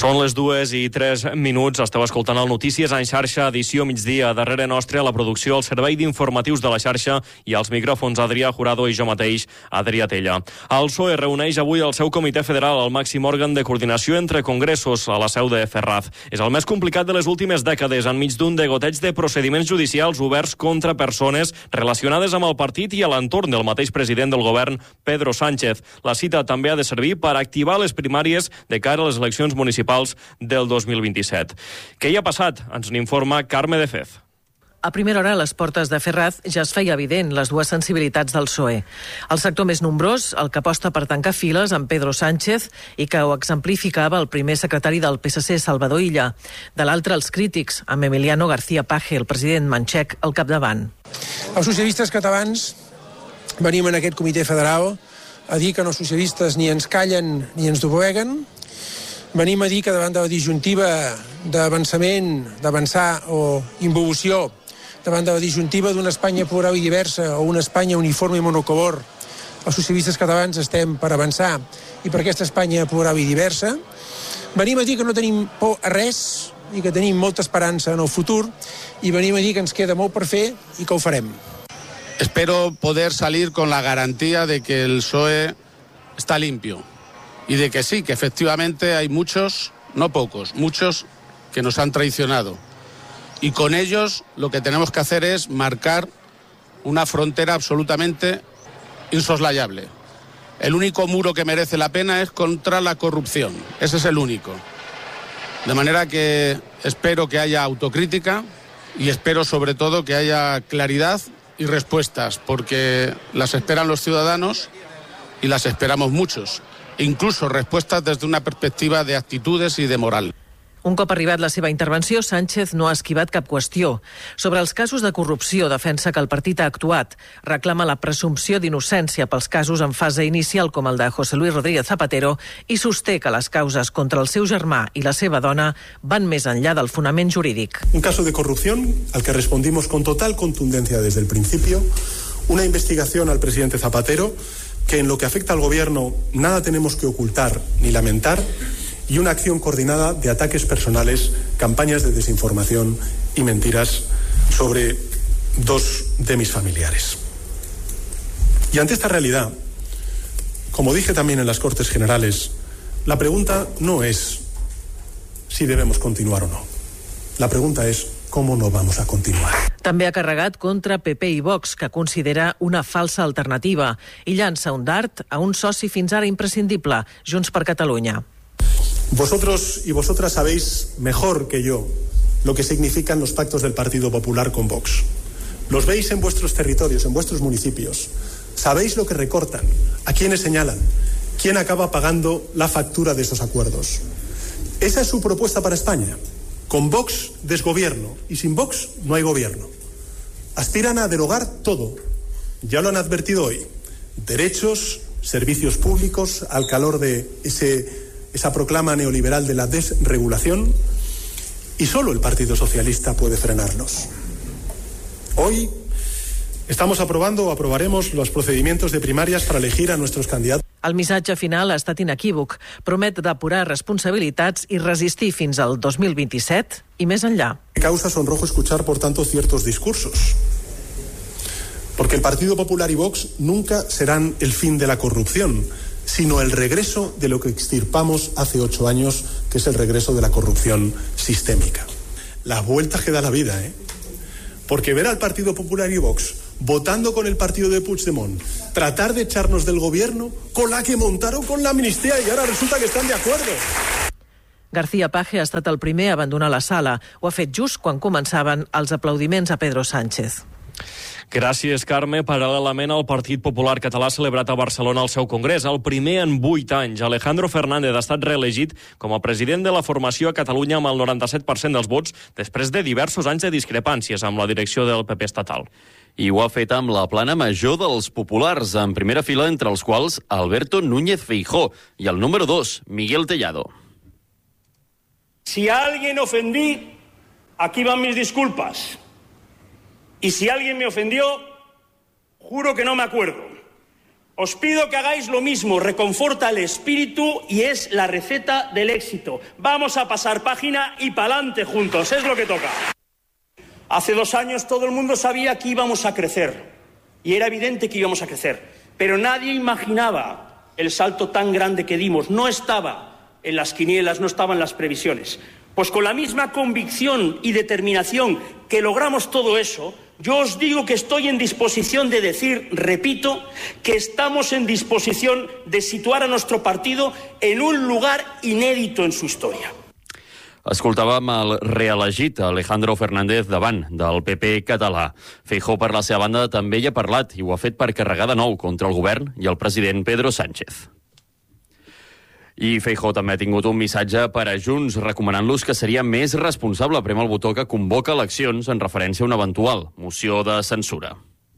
Són les 2:03. Esteu escoltant el Notícies en xarxa, edició migdia. Darrere nostre, la producció, el servei d'informatius de la xarxa i els micròfons Adrià Jurado i jo mateix, Adrià Tella. El PSOE reuneix avui el seu comitè federal, el màxim òrgan de coordinació entre congressos, a la seu de Ferraz. És el més complicat de les últimes dècades, enmig d'un degoteig de procediments judicials oberts contra persones relacionades amb el partit i a l'entorn del mateix president del govern, Pedro Sánchez. La cita també ha de servir per activar les primàries de cara a les eleccions municipals del 2027. Què hi ha passat? Ens n'informa Carme de Fez. A primera hora, a les portes de Ferraz, ja es feia evident les dues sensibilitats del PSOE. El sector més nombrós, el que aposta per tancar files amb Pedro Sánchez i que ho exemplificava el primer secretari del PSC, Salvador Illa. De l'altre, els crítics, amb Emiliano García Paje, el president manxec, al capdavant. Els socialistes catalans venim en aquest comitè federal a dir que no socialistes ni ens callen ni ens dobleguen. Venim a dir que davant de la disjuntiva d'avançar o involució, davant de la disjuntiva d'una Espanya plural i diversa o una Espanya uniforme i monocolor, els socialistes catalans estem per avançar i per aquesta Espanya plural i diversa. Venim a dir que no tenim por a res i que tenim molta esperança en el futur i venim a dir que ens queda molt per fer i que ho farem. Espero poder salir con la garantía de que el PSOE está limpio. Y de que sí, que efectivamente hay muchos, no pocos, muchos que nos han traicionado. Y con ellos lo que tenemos que hacer es marcar una frontera absolutamente insoslayable. El único muro que merece la pena es contra la corrupción. Ese es el único. De manera que espero que haya autocrítica y espero sobre todo que haya claridad y respuestas, porque las esperan los ciudadanos y las esperamos muchos. Incluso respuestas desde una perspectiva de actitudes i de moral. Un cop arribat la seva intervenció, Sánchez no ha esquivat cap qüestió. Sobre els casos de corrupció, defensa que el partit ha actuat. Reclama la presumpció d'innocència pels casos en fase inicial, com el de José Luis Rodríguez Zapatero, i sosté que les causes contra el seu germà i la seva dona van més enllà del fonament jurídic. Un caso de corrupción al que respondimos con total contundencia desde el principio, una investigación al presidente Zapatero, que en lo que afecta al gobierno nada tenemos que ocultar ni lamentar, y una acción coordinada de ataques personales, campañas de desinformación y mentiras sobre dos de mis familiares. Y ante esta realidad, como dije también en las Cortes Generales, la pregunta no es si debemos continuar o no. La pregunta es ¿cómo no vamos a continuar? També ha carregat contra PP i Vox, que considera una falsa alternativa, i llança un dart a un soci fins ara imprescindible, Junts per Catalunya. Vosotros y vosotras sabéis mejor que yo lo que significan los pactos del Partido Popular con Vox. Los veis en vuestros territorios, en vuestros municipios. Sabéis lo que recortan, a quiénes señalan, quién acaba pagando la factura de esos acuerdos. Esa es su propuesta para España. Con Vox, desgobierno, y sin Vox, no hay gobierno. Aspiran a derogar todo. Ya lo han advertido hoy. Derechos, servicios públicos, al calor de esa proclama neoliberal de la desregulación, y solo el Partido Socialista puede frenarlos. Hoy estamos aprobando o aprobaremos los procedimientos de primarias para elegir a nuestros candidatos. El missatge final ha estat inequívoc. Promet depurar responsabilitats i resistir fins al 2027 i més enllà. Causa sonrojo escuchar, por tanto, ciertos discursos. Porque el Partido Popular y Vox nunca serán el fin de la corrupción, sino el regreso de lo que extirpamos hace 8 años, que es el regreso de la corrupción sistémica. Las vueltas que da la vida, Porque ver al Partido Popular y Vox votando con el partido de Puigdemont, tratar de echarnos del gobierno con la que montaron con la amnistía y ahora resulta que están de acuerdo. García Paje ha estat el primer a abandonar la sala. Ho ha fet just quan començaven els aplaudiments a Pedro Sánchez. Gràcies, Carme. Paral·lelament, el Partit Popular Català ha celebrat a Barcelona el seu congrés, el primer en 8 anys. Alejandro Fernández ha estat reelegit com a president de la formació a Catalunya amb el 97% dels vots, després de diversos anys de discrepàncies amb la direcció del PP estatal. I ho ha fet amb la plana major dels populars, en primera fila entre els quals Alberto Núñez Feijóo i el número 2, Miguel Tellado. Si a alguien ofendí, aquí van mis disculpas. Y si alguien me ofendió, juro que no me acuerdo. Os pido que hagáis lo mismo, reconforta el espíritu y es la receta del éxito. Vamos a pasar página y pa'lante juntos, es lo que toca. Hace 2 años todo el mundo sabía que íbamos a crecer y era evidente que íbamos a crecer, pero nadie imaginaba el salto tan grande que dimos. No estaba en las quinielas, no estaba en las previsiones. Pues con la misma convicción y determinación que logramos todo eso, yo os digo que estoy en disposición de decir, repito, que estamos en disposición de situar a nuestro partido en un lugar inédito en su historia. Escoltàvem el reelegit Alejandro Fernández davant del PP català. Feijóo, per la seva banda, també hi ha parlat i ho ha fet per carregar de nou contra el govern i el president Pedro Sánchez. I Feijóo també ha tingut un missatge per a Junts, recomanant-los que seria més responsable prémer el botó que convoca eleccions en referència a una eventual moció de censura.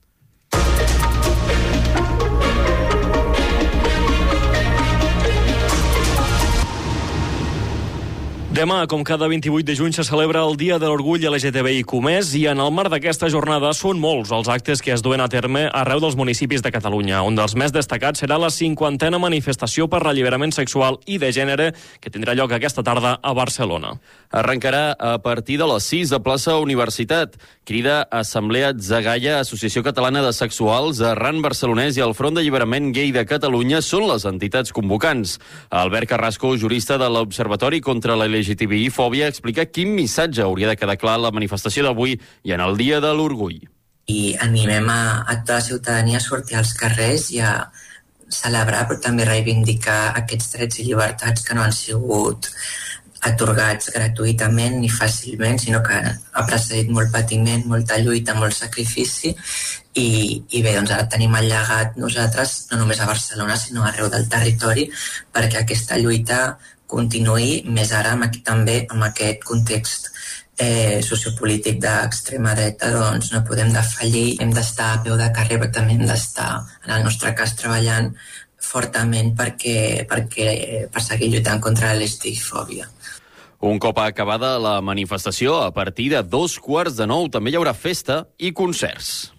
Demà, com cada 28 de juny, se celebra el Dia de l'Orgull LGTBIQ+, i en el marc d'aquesta jornada són molts els actes que es duen a terme arreu dels municipis de Catalunya. Un dels més destacats serà la 50a manifestació per l'alliberament sexual i de gènere, que tindrà lloc aquesta tarda a Barcelona. Arrencarà a partir de les 6 a plaça Universitat. Crida Assemblea Zagaia, Associació Catalana de Sexuals, Arran Barcelonès i el Front d'Alliberament Gay de Catalunya són les entitats convocants. Albert Carrasco, jurista de l'Observatori contra la LGTBI-fòbia, explica quin missatge hauria de quedar clar a la manifestació d'avui i en el Dia de l'Orgull. I animem a tota la ciutadania a sortir als carrers i a celebrar, però també reivindicar aquests drets i llibertats que no han sigut atorgats gratuïtament ni fàcilment, sinó que ha precedit molt patiment, molta lluita, molt sacrifici i bé, doncs ara tenim el llegat nosaltres, no només a Barcelona, sinó arreu del territori, perquè aquesta lluita continuï, més ara també amb aquest context sociopolític d'extrema dreta, doncs no podem defallir, hem d'estar a peu de carrer, però també hem d'estar, en el nostre cas, treballant fortament per seguir lluitant contra la LGTBI-fòbia. Un cop acabada la manifestació, a partir de 8:45 també hi haurà festa i concerts.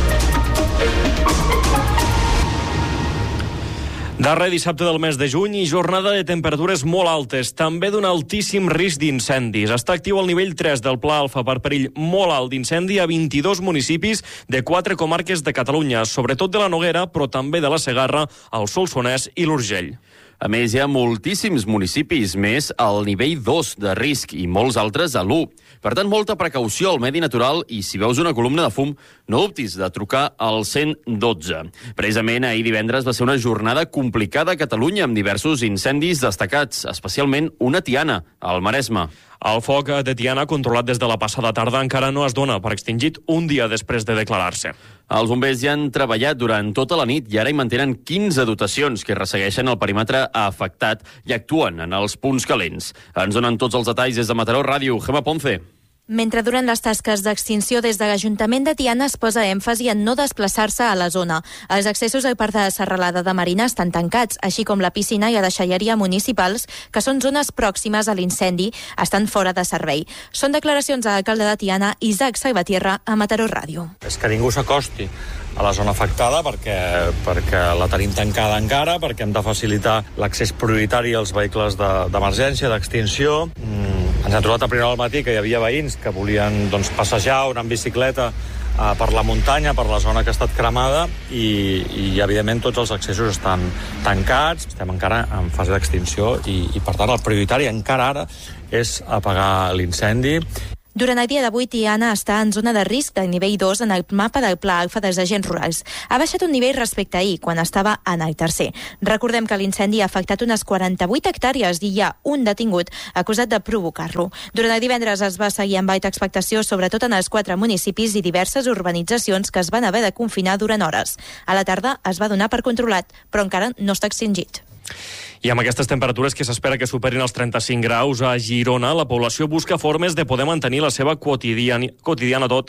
Darrer dissabte del mes de juny i jornada de temperatures molt altes, també d'un altíssim risc d'incendis. Està actiu el nivell 3 del Pla Alfa per perill molt alt d'incendi a 22 municipis de 4 comarques de Catalunya, sobretot de la Noguera, però també de la Segarra, el Solsonès i l'Urgell. A més, hi ha moltíssims municipis més al nivell 2 de risc i molts altres a l'1. Per tant, molta precaució al medi natural i si veus una columna de fum, no dubtis de trucar al 112. Precisament ahir divendres va ser una jornada complicada a Catalunya amb diversos incendis destacats, especialment una Tiana, al Maresme. El foc de Tiana, controlat des de la passada tarda, encara no es dona per extingit un dia després de declarar-se. Els bombers ja han treballat durant tota la nit i ara hi mantenen 15 dotacions que ressegueixen el perímetre afectat i actuen en els punts calents. Ens donen tots els detalls des de Mataró Ràdio. Gemma Ponce. Mentre duren les tasques d'extinció, des de l'Ajuntament de Tiana es posa èmfasi en no desplaçar-se a la zona. Els accessos al parc de Serralada de Marina estan tancats, així com la piscina i la deixalleria municipals, que són zones pròximes a l'incendi, estan fora de servei. Són declaracions a l'alcalde de Tiana, Isaac Salvatierra, a Mataró Ràdio. És que ningú s'acosti a la zona afectada perquè la tenim tancada encara, perquè hem de facilitar l'accés prioritari als vehicles d'emergència, d'extinció. Ens hem trobat a primera hora al matí que hi havia veïns que volien passejar o anar en bicicleta per la muntanya, per la zona que ha estat cremada i evidentment tots els accessos estan tancats. Estem encara en fase d'extinció i per tant el prioritari encara ara és apagar l'incendi. Durant el dia d'avui, Tiana està en zona de risc de nivell 2 en el mapa del Pla Alfa dels agents rurals. Ha baixat un nivell respecte a ahir, quan estava en el tercer. Recordem que l'incendi ha afectat unes 48 hectàrees i hi ha un detingut acusat de provocar-lo. Durant el divendres es va seguir amb alta expectació, sobretot en els 4 municipis i diverses urbanitzacions que es van haver de confinar durant hores. A la tarda es va donar per controlat, però encara no està extingit. I amb aquestes temperatures que s'espera que superin els 35 graus a Girona, la població busca formes de poder mantenir la seva quotidianitat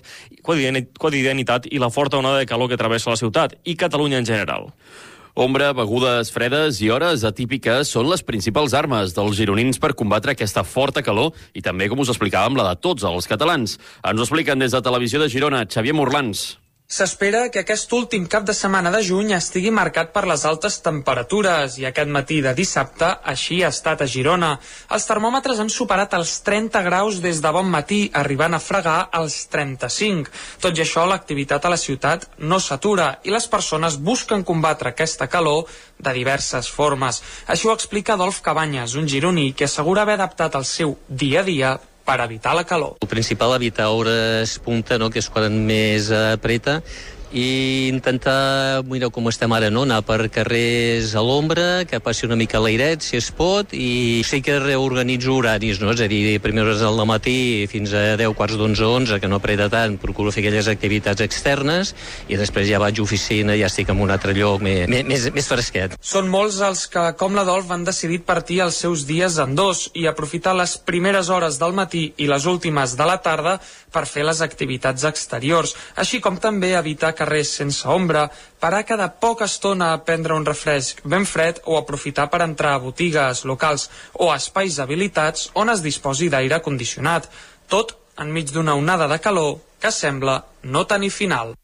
i la forta onada de calor que travessa la ciutat i Catalunya en general. Ombra, begudes fredes i hores atípiques són les principals armes dels gironins per combatre aquesta forta calor i també, com us explicàvem, la de tots els catalans. Ens ho expliquen des de Televisió de Girona, Xavier Morlans. S'espera que aquest últim cap de setmana de juny estigui marcat per les altes temperatures i aquest matí de dissabte així ha estat a Girona. Els termòmetres han superat els 30 graus des de bon matí, arribant a fregar els 35. Tot i això, l'activitat a la ciutat no s'atura i les persones busquen combatre aquesta calor de diverses formes. Així ho explica Adolf Cabanyes, un gironí que assegura haver adaptat el seu dia a dia per evitar la calor. El principal, evitar hores punta, no?, que és quan més apreta, i intentar, mireu com estem ara, no?, anar per carrers a l'ombra, que passi una mica l'airet, si es pot, i sí que reorganitzo horaris, no?, és a dir, primeres al matí fins a 10, quarts d'11, 11, que no apreta tant, procuro fer aquelles activitats externes, i després ja vaig a oficina i ja estic en un altre lloc més fresquet. Són molts els que, com l'Adolf, han decidit partir els seus dies en dos i aprofitar les primeres hores del matí i les últimes de la tarda per fer les activitats exteriors, així com també evitar carrers sense ombra, parar cada poca estona a prendre un refresc ben fred o aprofitar per entrar a botigues, locals o espais habilitats on es disposi d'aire condicionat. Tot enmig d'una onada de calor que sembla no tenir final.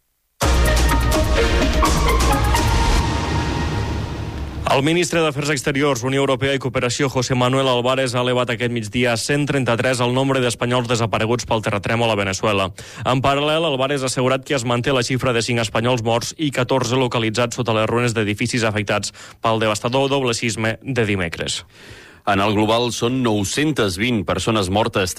El ministre d'Afers Exteriors, Unió Europea i Cooperació, José Manuel Álvarez, ha elevat aquest migdia a 133 el nombre d'espanyols desapareguts pel terratrèmol a Veneçuela. En paral·lel, Álvarez ha assegurat que es manté la xifra de 5 espanyols morts i 14 localitzats sota les ruïnes d'edificis afectats pel devastador doble sisme de dimecres. En el global són 920 persones mortes,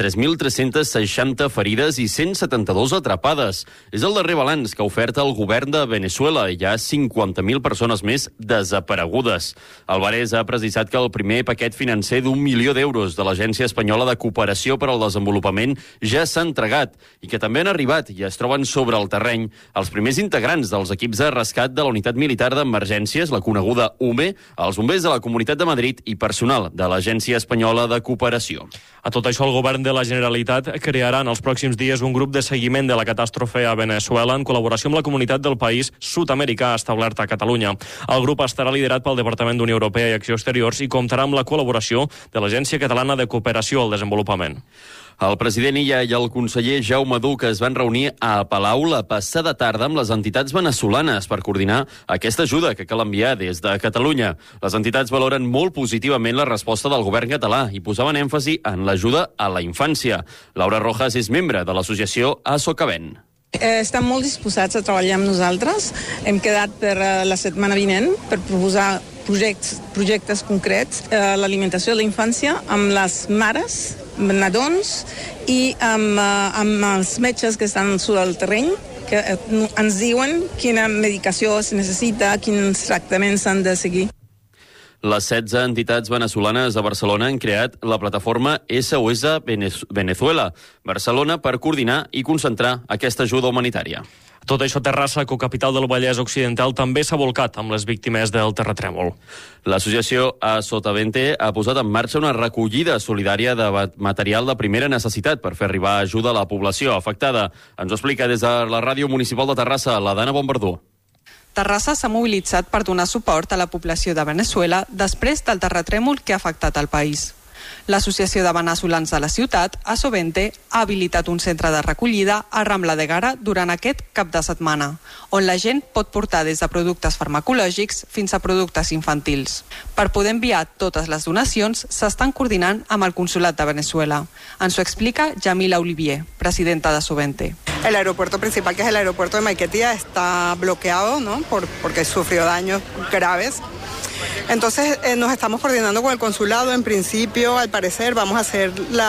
3.360 ferides i 172 atrapades. És el darrer balanç que ha ofert el govern de Veneçuela. Hi ha 50.000 persones més desaparegudes. Álvarez ha precisat que el primer paquet financer d'1 milió d'euros de l'Agència Espanyola de Cooperació per al Desenvolupament ja s'ha entregat i que també han arribat i es troben sobre el terreny els primers integrants dels equips de rescat de la Unitat Militar d'Emergències, la coneguda UME, els bombers de la Comunitat de Madrid i personal de l'Agència Espanyola de Cooperació. A tot això, el govern de la Generalitat crearà en els pròxims dies un grup de seguiment de la catàstrofe a Veneçuela en col·laboració amb la comunitat del país sud-americà establert a Catalunya. El grup estarà liderat pel Departament d'Unió Europea i Acció Exteriors i comptarà amb la col·laboració de l'Agència Catalana de Cooperació al Desenvolupament. El president Illa i el conseller Jaume Duc es van reunir a Palau la passada tarda amb les entitats venezolanes per coordinar aquesta ajuda que cal enviar des de Catalunya. Les entitats valoren molt positivament la resposta del govern català i posaven èmfasi en l'ajuda a la infància. Laura Rojas és membre de l'associació Asocavent. Estan molt disposats a treballar amb nosaltres. Hem quedat per la setmana vinent per proposar projectes concrets, l'alimentació de la infància amb les mares, nadons i amb els metges que estan sobre el terreny, que ens diuen quina medicació es necessita, quins tractaments s'han de seguir. Les 16 entitats venezolanes a Barcelona han creat la plataforma SOS Venezuela Barcelona per coordinar i concentrar aquesta ajuda humanitària. Tot això, Terrassa, cocapital del Vallès Occidental, també s'ha volcat amb les víctimes del terratrèmol. L'associació Sotavente ha posat en marxa una recollida solidària de material de primera necessitat per fer arribar ajuda a la població afectada. Ens ho explica des de la Ràdio Municipal de Terrassa, la Dana Bombardó. Terrassa s'ha mobilitzat per donar suport a la població de Veneçuela després del terratrèmol que ha afectat el país. L'Associació de Veneçolans de la ciutat, Asovente, ha habilitat un centre de recollida a Rambla de Gara durant aquest cap de setmana, on la gent pot portar des de productes farmacològics fins a productes infantils. Per poder enviar totes les donacions, s'estan coordinant amb el Consolat de Veneçuela. Ens ho explica Yamila Olivier, presidenta de Asovente. El aeropuerto principal, que es el aeropuerto de Maiquetía, está bloqueado, ¿no? Porque sufrió daños graves. Entonces nos estamos coordinando con el consulado. En principio, al parecer, vamos a hacer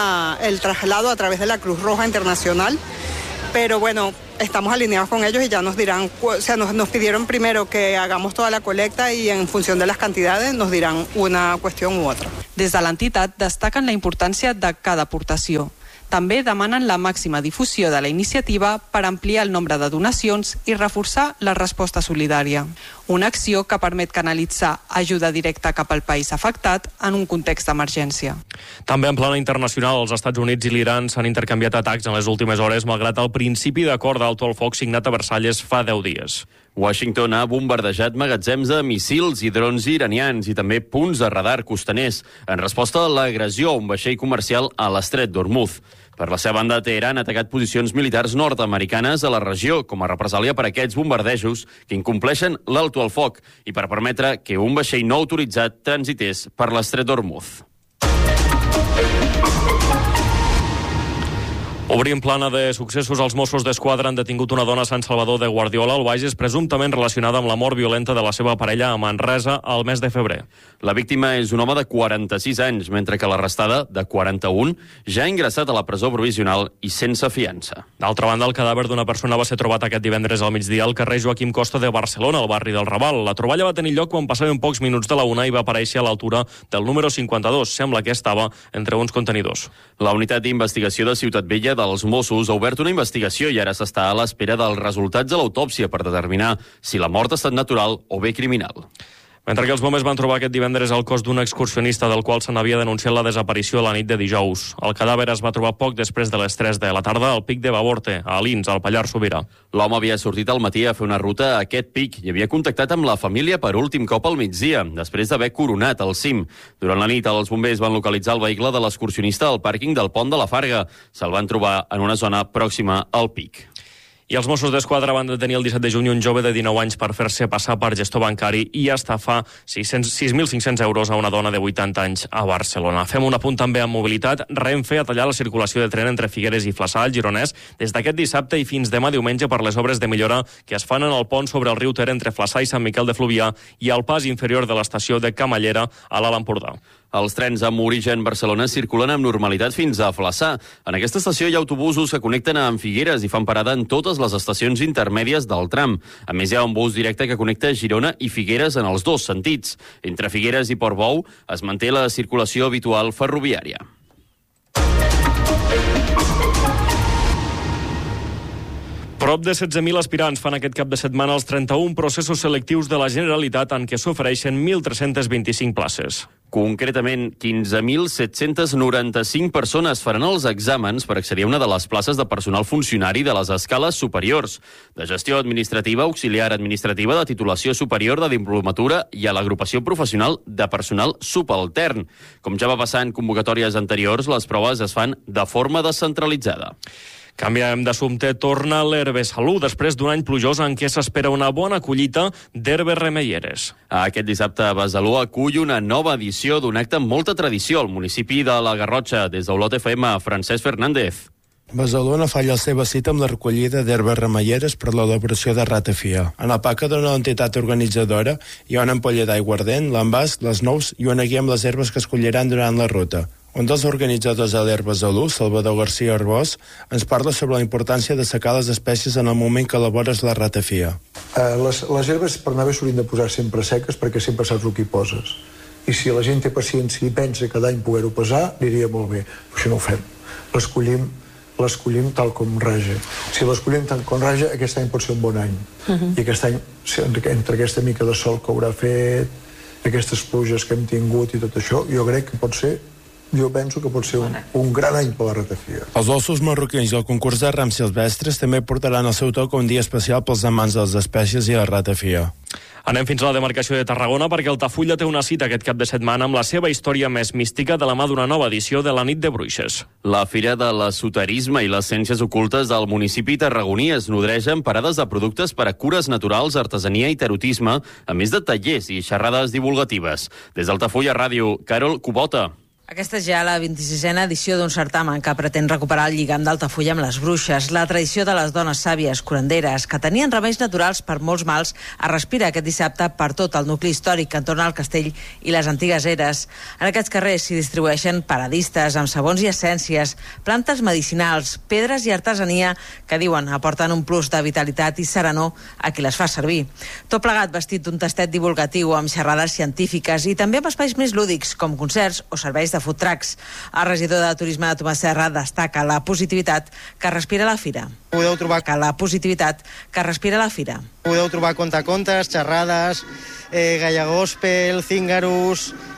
el traslado a través de la Cruz Roja Internacional. Pero bueno, estamos alineados con ellos y ya nos dirán, o sea, nos pidieron primero que hagamos toda la colecta y en función de las cantidades nos dirán una cuestión u otra. Des de l'entitat destaquen la importància de cada aportació. També demanen la màxima difusió de la iniciativa per ampliar el nombre de donacions i reforçar la resposta solidària. Una acció que permet canalitzar ajuda directa cap al país afectat en un context d'emergència. També en plana internacional, els Estats Units i l'Iran s'han intercanviat atacs en les últimes hores, malgrat el principi d'acord d'alto al foc signat a Versalles fa 10 dies. Washington ha bombardejat magatzems de missils i drons iranians i també punts de radar costaners en resposta a l'agressió a un vaixell comercial a l'estret d'Hormuz. Per la seva banda, Teheran ha atacat posicions militars nord-americanes a la regió com a represàlia per aquests bombardejos que incompleixen l'alto al foc i per permetre que un vaixell no autoritzat transités per l'estret d'Hormuz. Obrim plana de successos. Els Mossos d'Esquadra han detingut una dona a Sant Salvador de Guardiola, al Bages, presumptament relacionada amb la mort violenta de la seva parella a Manresa al mes de febrer. La víctima és un home de 46 anys, mentre que l'arrestada, de 41, ja ha ingressat a la presó provisional i sense fiança. D'altra banda, el cadàver d'una persona va ser trobat aquest divendres al migdia al carrer Joaquim Costa de Barcelona, al barri del Raval. La troballa va tenir lloc quan passaven pocs minuts de la 1 i va aparèixer a l'altura del número 52. Sembla que estava entre uns contenidors. La unitat d'investigació de Ciutat Vella dels Mossos ha obert una investigació i ara s'està a l'espera dels resultats de l'autòpsia per determinar si la mort ha estat natural o bé criminal. Mentre que els bombers van trobar aquest divendres el cos d'un excursionista del qual se n'havia denunciat la desaparició a la nit de dijous. El cadàver es va trobar poc després de les 3 de la tarda al pic de Bavorte, a Alins, al Pallars Sobirà. L'home havia sortit al matí a fer una ruta a aquest pic i havia contactat amb la família per últim cop al migdia, després d'haver coronat el cim. Durant la nit, els bombers van localitzar el vehicle de l'excursionista al pàrquing del Pont de la Farga. Se'l van trobar en una zona pròxima al pic. I els Mossos d'Esquadra van detenir el 17 de juny un jove de 19 anys per fer-se passar per gestor bancari i estafar 6.500 euros a una dona de 80 anys a Barcelona. Fem un apunt també amb mobilitat. Renfe ha tallat la circulació de tren entre Figueres i Flaçà, al Gironès, des d'aquest dissabte i fins demà diumenge per les obres de millora que es fan en el pont sobre el riu Ter entre Flaçà i Sant Miquel de Fluvià i al pas inferior de l'estació de Camallera a l'Alt Empordà. Els trens amb origen Barcelona circulen amb normalitat fins a Flaçà. En aquesta estació hi ha autobusos que connecten amb Figueres i fan parada en totes les estacions intermèdies del tram. A més, hi ha un bus directe que connecta Girona i Figueres en els dos sentits. Entre Figueres i Portbou es manté la circulació habitual ferroviària. Prop de 16.000 aspirants fan aquest cap de setmana els 31 processos selectius de la Generalitat en què s'ofereixen 1.325 places. Concretament, 15.795 persones faran els exàmens per accedir a una de les places de personal funcionari de les escales superiors, de gestió administrativa, auxiliar administrativa, de titulació superior, de diplomatura i a l'agrupació professional de personal subaltern. Com ja va passar en convocatòries anteriors, les proves es fan de forma descentralitzada. Canviem d'assumpte. Torna l'Herbesalú després d'un any plujós en què s'espera una bona collita d'herbes remeieres. Aquest dissabte Besalú acull una nova edició d'un acte amb molta tradició al municipi de la Garrotxa. Des d'Olot FM, Francesc Fernández. Besalú no falla la seva cita amb la recollida d'herbes remeieres per l'elaboració de ratafia. En el paca d'una entitat organitzadora hi ha una ampolla d'aigua ardent, l'envàs, les nous i una guia amb les herbes que es colliran durant la ruta. Un dels organitzadors de l'Herbesalú, Salvador García Arbós, ens parla sobre la importància de secar les espècies en el moment que elabores la ratafia. Les herbes per anar bé s'haurien de posar sempre seques perquè sempre saps el que hi poses. I si la gent té paciència i pensa cada any poder-ho pesar, aniria molt bé. Però això no ho fem. L'escollim tal com raja. Si l'escollim tal com raja, aquest any pot ser un bon any. I aquest any, entre aquesta mica de sol que haurà fet, aquestes pluges que hem tingut i tot això, jo penso que pot ser un gran any per la ratafia. Els ossos marroquins i el concurs de rams silvestres també portaran el seu toc un dia especial pels amants de les espècies i la ratafia. Anem fins a la demarcació de Tarragona perquè Altafulla té una cita aquest cap de setmana amb la seva història més mística de la mà d'una nova edició de la Nit de Bruixes. La Fira de l'esoterisme i les ciències ocultes del municipi tarragoní es nodreix amb parades de productes per a cures naturals, artesania i tarotisme, a més de tallers i xerrades divulgatives. Des d'Altafulla Ràdio, Carol Cubota. Aquesta és ja la 26a edició d'un certamen que pretén recuperar el lligam d'Altafulla amb les bruixes. La tradició de les dones sàvies, curanderes, que tenien remeis naturals per molts mals, es respira aquest dissabte per tot el nucli històric que entorna el castell i les antigues eres. En aquests carrers s'hi distribueixen paradistes amb sabons i essències, plantes medicinals, pedres i artesania que diuen aporten un plus de vitalitat i serenor a qui les fa servir. Tot plegat vestit d'un tastet divulgatiu amb xerrades científiques i també amb espais més lúdics com concerts o serveis de food trucks. El regidor de Turisme de Tomàs Serra destaca la positivitat que respira la fira. Podeu trobar Podeu trobar contacontes, xerrades, galla gospel, cíngaros,